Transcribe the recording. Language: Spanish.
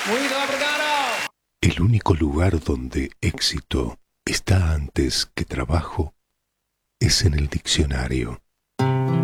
Muito obrigado. El único lugar donde éxito está antes que trabajo es en el diccionario.